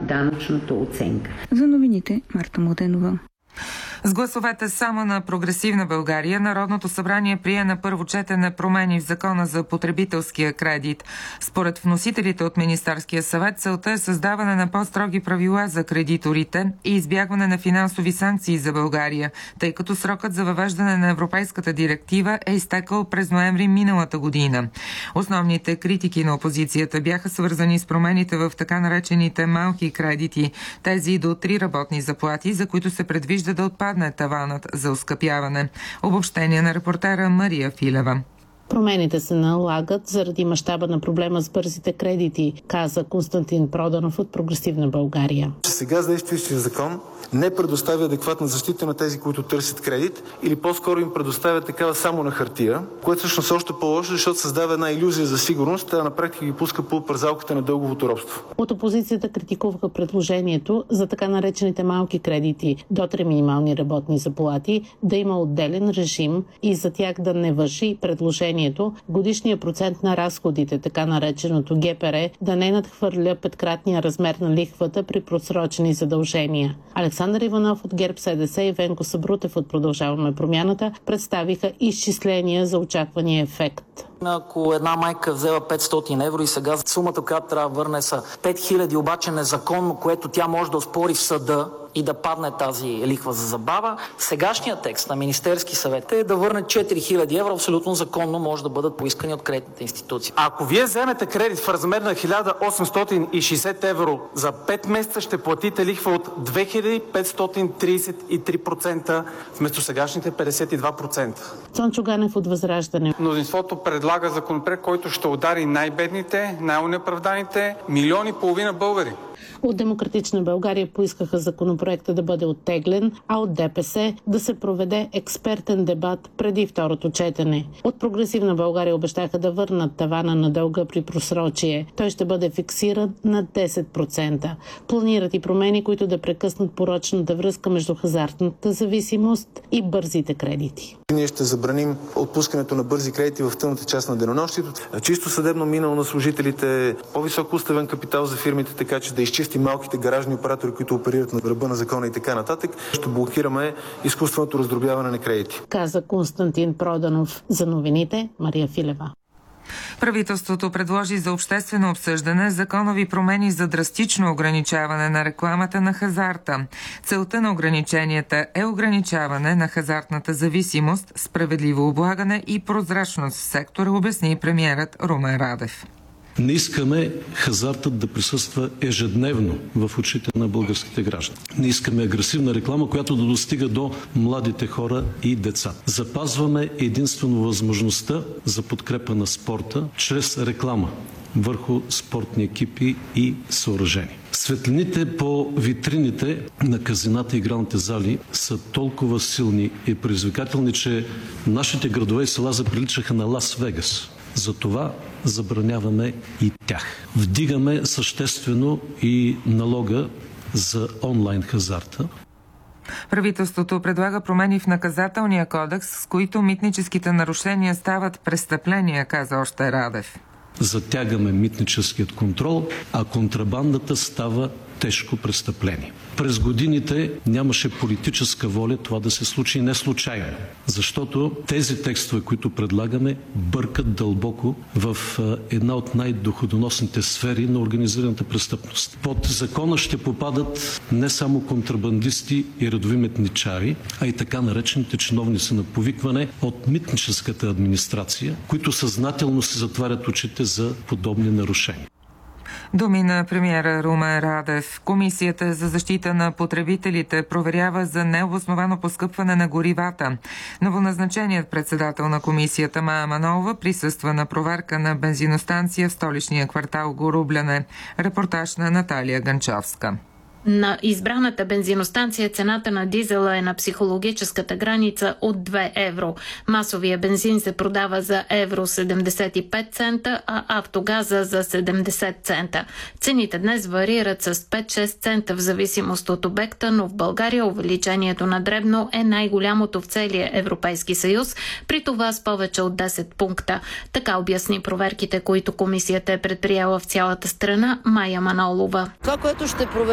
данъчната оценка. За новините Марта Младенова. С гласовете само на Прогресивна България Народното събрание прие на първо четене промени в Закона за потребителския кредит. Според вносителите от Министерския съвет, целта е създаване на по-строги правила за кредиторите и избягване на финансови санкции за България, тъй като срокът за въвеждане на Европейската директива е изтекъл през ноември миналата година. Основните критики на опозицията бяха свързани с промените в така наречените малки кредити, тези до 3 работни заплати, за които се предвижда да отпадне таванът за оскъпяване. Обобщение на репортера Мария Филева. Промените се налагат заради мащаба на проблема с бързите кредити, каза Константин Проданов от Прогресивна България. Сега действащия закон не предоставя адекватна защита на тези, които търсят кредит, или по-скоро им предоставя такава само на хартия, което всъщност е още по-лошо, защото създава една илюзия за сигурност, а на практика ги пуска по пързалката на дълговото робство. От опозицията критикуваха предложението за така наречените малки кредити до 3 минимални работни заплати да има отделен режим и за тях да не важи предложението годишния процент на разходите, така нареченото ГПР, да не надхвърля 5-кратния размер на лихвата при просрочени задължения. Александър Иванов от ГЕРБ-СДС и Венко Сабрутев от Продължаваме промяната представиха изчисления за очаквания ефект. Ако една майка взела 500 евро и сега сумата, която трябва да върне са 5000, обаче незаконно, което тя може да оспори в съда и да падне тази лихва за забава, сегашният текст на Министерски съвет е да върне 4000 евро, абсолютно законно може да бъдат поискани от кредитните институции. Ако вие вземете кредит в размер на 1860 евро, за 5 месеца ще платите лихва от 2533% вместо сегашните 52%. Цончо Ганев от Възраждане. Мнозинството предлага законопроект, който ще удари най-бедните, най-онеправданите, 1,5 милиона българи. От Демократична България поискаха законопроекта да бъде оттеглен, а от ДПС да се проведе експертен дебат преди второто четене. От Прогресивна България обещаха да върнат тавана на дълга при просрочие. Той ще бъде фиксиран на 10%. Планират и промени, които да прекъснат порочната връзка между хазартната зависимост и бързите кредити. Ние ще забраним отпускането на бързи кредити в тъмната част на денонощието. Чисто съдебно минало на служителите, по-висок уставен капитал за фирмите, така че да изчистим малките гаражни оператори, които оперират на ръба на закона и така нататък. Ще блокираме изкуственото раздробяване на кредити. Каза Константин Проданов. За новините Мария Филева. Правителството предложи за обществено обсъждане законови промени за драстично ограничаване на рекламата на хазарта. Целта на ограниченията е ограничаване на хазартната зависимост, справедливо облагане и прозрачност в сектора, обясни премиерът Румен Радев. Не искаме хазартът да присъства ежедневно в очите на българските граждани. Не искаме агресивна реклама, която да достига до младите хора и деца. Запазваме единствено възможността за подкрепа на спорта чрез реклама върху спортни екипи и съоръжения. Светлините по витрините на казината и игралните зали са толкова силни и предизвикателни, че нашите градове и села заприличаха на Лас Вегас. Затова забраняваме и тях. Вдигаме съществено и налога за онлайн хазарта. Правителството предлага промени в наказателния кодекс, с които митническите нарушения стават престъпления, каза още Радев. Затягаме митническият контрол, а контрабандата става тежко престъпление. През годините нямаше политическа воля това да се случи не случайно, защото тези текстове, които предлагаме, бъркат дълбоко в една от най-доходоносните сфери на организираната престъпност. Под закона ще попадат не само контрабандисти и редови митничари, а и така наречените чиновници на повикване от митническата администрация, които съзнателно си затварят очите за подобни нарушения. Думи на премиера Румен Радев. Комисията за защита на потребителите проверява за необосновано поскъпване на горивата. Новоназначеният председател на комисията Мая Манолова присъства на проверка на бензиностанция в столичния квартал Горубляне. Репортаж на Наталия Ганчовска. На избраната бензиностанция цената на дизела е на психологическата граница от 2 евро. Масовия бензин се продава за евро 75 цента, а автогаза за 70 цента. Цените днес варират с 5-6 цента в зависимост от обекта, но в България увеличението на дребно е най-голямото в целия Европейски съюз, при това с повече от 10 пункта. Така обясни проверките, които комисията е предприела в цялата страна Мая Манолова. Това, което ще проверя